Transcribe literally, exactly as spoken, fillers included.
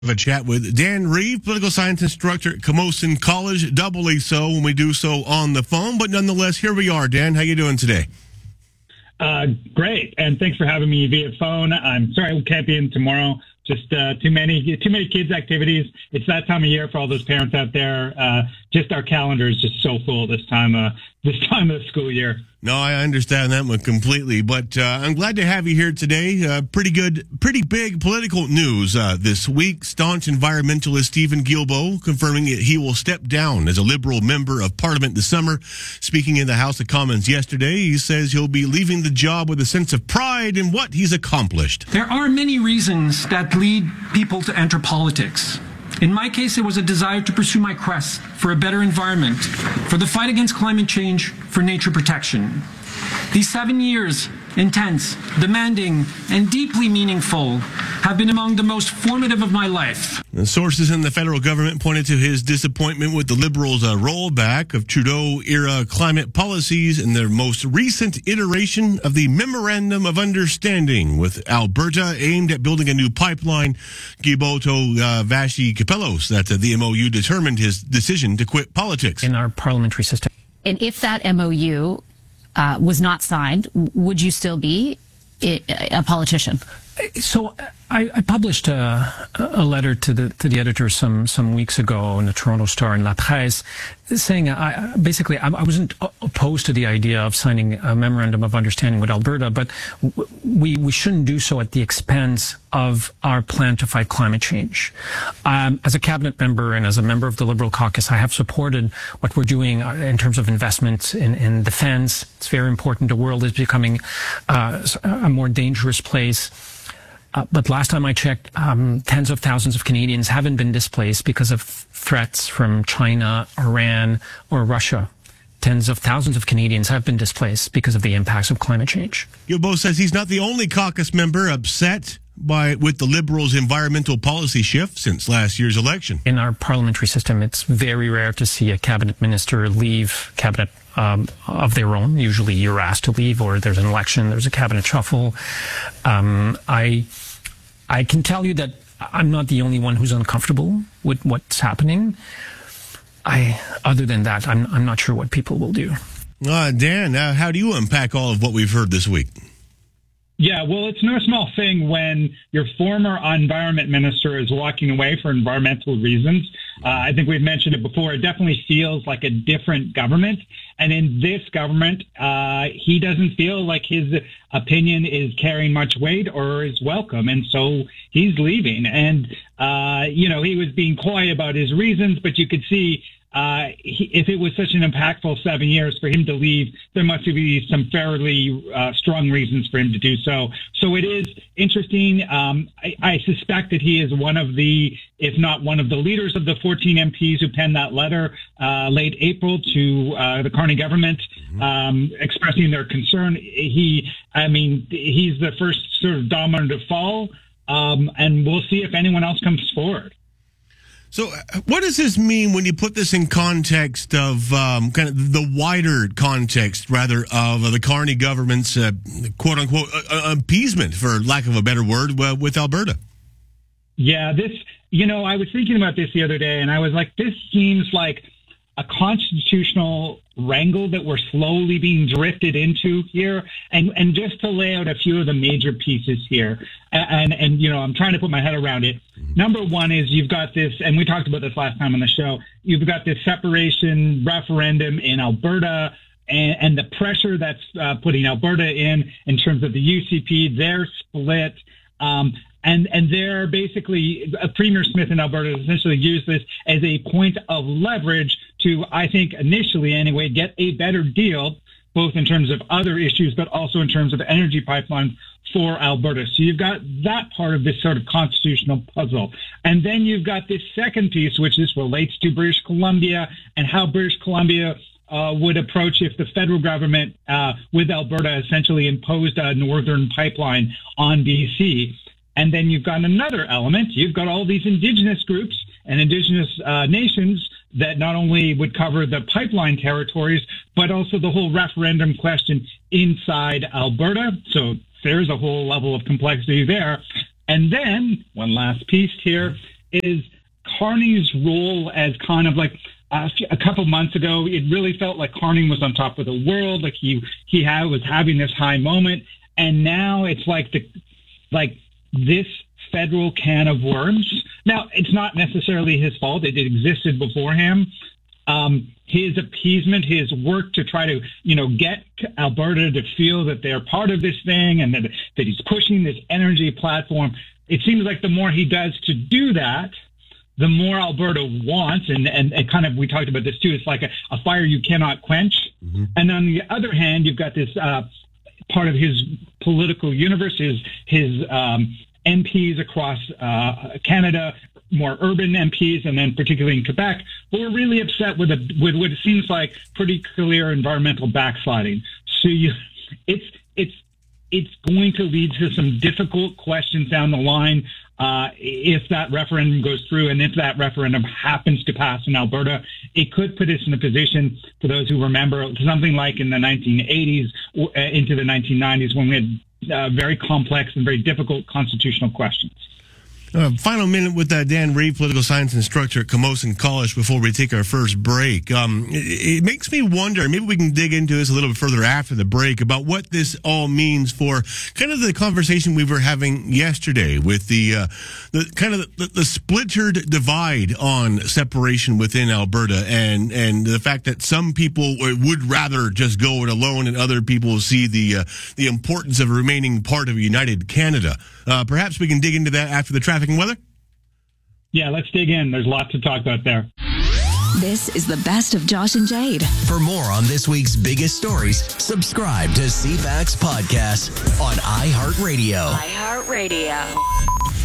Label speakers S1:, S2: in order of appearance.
S1: A chat with Dan Reeve, political science instructor at Camosun College, doubly so when we do so on the phone, but nonetheless, here we are. Dan, how you doing today?
S2: Uh, great, and thanks for having me via phone. I'm sorry I can't be in tomorrow. Just uh, too many, too many kids' activities. It's that time of year for all those parents out there. Uh, just our calendar is just so full this time, uh, this time of the school year.
S1: No, I understand that one completely, but uh, I'm glad to have you here today. Uh, pretty good, pretty big political news uh, this week. Staunch environmentalist Steven Guilbeault confirming that he will step down as a Liberal member of Parliament this summer. Speaking in the House of Commons yesterday, he says he'll be leaving the job with a sense of pride in what he's accomplished.
S3: There are many reasons that lead people to enter politics. In my case, it was a desire to pursue my quest for a better environment, for the fight against climate change, for nature protection. These seven years, intense, demanding, and deeply meaningful, have been among the most formative of my life.
S1: The sources in the federal government pointed to his disappointment with the Liberals' uh, rollback of Trudeau-era climate policies in their most recent iteration of the Memorandum of Understanding with Alberta, aimed at building a new pipeline. Guilbeault told uh, Vassy Kapelos that uh, the M O U determined his decision to quit politics.
S3: In our parliamentary system.
S4: And if that M O U uh, was not signed, would you still be a, a politician?
S3: So I, I published a, a letter to the to the editor some some weeks ago in the Toronto Star and La Presse, saying I, basically I, I wasn't opposed to the idea of signing a memorandum of understanding with Alberta, but we we shouldn't do so at the expense of our plan to fight climate change. Um, as a cabinet member and as a member of the Liberal caucus, I have supported what we're doing in terms of investments in, in defense. It's very important. The world is becoming uh, a more dangerous place. Uh, but last time I checked, um, tens of thousands of Canadians haven't been displaced because of threats from China, Iran, or Russia. Tens of thousands of Canadians have been displaced because of the impacts of climate change.
S1: Guilbeault says he's not the only caucus member upset by with the Liberals' environmental policy shift since last year's election.
S3: In our parliamentary system, it's very rare to see a cabinet minister leave cabinet um, of their own. Usually you're asked to leave, or there's an election, there's a cabinet shuffle. Um, I, I can tell you that I'm not the only one who's uncomfortable with what's happening. I, other than that, I'm, I'm not sure what people will do.
S1: Uh, Dan, uh, how do you unpack all of what we've heard this week?
S2: Yeah, well, it's no small thing when your former environment minister is walking away for environmental reasons. Uh, I think we've mentioned it before. It definitely feels like a different government. And in this government, uh, he doesn't feel like his opinion is carrying much weight or is welcome. And so he's leaving. And, uh, you know, he was being coy about his reasons, but you could see Uh, he, if it was such an impactful seven years for him to leave, there must be some fairly uh, strong reasons for him to do so. So it is interesting. Um, I, I suspect that he is one of the, if not one of the leaders of the fourteen M Ps who penned that letter uh, late April to uh, the Carney government, um, expressing their concern. He, I mean, he's the first sort of domino to fall, um, and we'll see if anyone else comes forward.
S1: So what does this mean when you put this in context of um, kind of the wider context, rather, of the Carney government's uh, quote-unquote uh, appeasement, for lack of a better word, uh, with Alberta?
S2: Yeah, this, you know, I was thinking about this the other day, and I was like, this seems like a constitutional wrangle that we're slowly being drifted into here. And and just to lay out a few of the major pieces here, and, and you know, I'm trying to put my head around it. Number one is you've got this, and we talked about this last time on the show, you've got this separation referendum in Alberta, and, and the pressure that's uh, putting Alberta in, in terms of the U C P, their split. Um, And and they're basically, uh, Premier Smith in Alberta essentially used this as a point of leverage to, I think, initially anyway, get a better deal, both in terms of other issues, but also in terms of energy pipelines for Alberta. So you've got that part of this sort of constitutional puzzle. And then you've got this second piece, which this relates to British Columbia and how British Columbia Uh, would approach if the federal government uh, with Alberta essentially imposed a northern pipeline on B C. And then you've got another element. You've got all these indigenous groups and indigenous uh, nations that not only would cover the pipeline territories, but also the whole referendum question inside Alberta. So there's a whole level of complexity there. And then one last piece here is Carney's role as kind of like uh, a couple months ago, it really felt like Carney was on top of the world, like he he had, was having this high moment, and now it's like the like this federal can of worms. Now, it's not necessarily his fault; it existed before him. Um, his appeasement, his work to try to, you know, get Alberta to feel that they're part of this thing and that that he's pushing this energy platform. It seems like the more he does to do that, the more Alberta wants, and, and, and kind of, we talked about this too, it's like a, a fire you cannot quench. Mm-hmm. And on the other hand, you've got this uh, part of his political universe, his, his um, M Ps across uh, Canada, more urban M Ps, and then particularly in Quebec, who are really upset with, a, with what seems like pretty clear environmental backsliding. So you, it's, it's, it's going to lead to some difficult questions down the line. Uh, if that referendum goes through, and if that referendum happens to pass in Alberta, it could put us in a position, for those who remember, something like in the nineteen eighties uh, into the nineteen nineties, when we had uh, very complex and very difficult constitutional questions.
S1: Uh, final minute with uh, Dan Reeve, political science instructor at Camosun College, before we take our first break. Um, it, it makes me wonder, maybe we can dig into this a little bit further after the break, about what this all means for kind of the conversation we were having yesterday with the, uh, the kind of the, the splintered divide on separation within Alberta, and, and the fact that some people would rather just go it alone and other people see the, uh, the importance of remaining part of a united Canada. Uh, perhaps we can dig into that after the traffic and weather?
S2: Yeah, let's dig in. There's lots to talk about there.
S5: This is the best of Josh and Jade.
S6: For more on this week's biggest stories, subscribe to C FAX Podcast on iHeartRadio.
S5: iHeartRadio.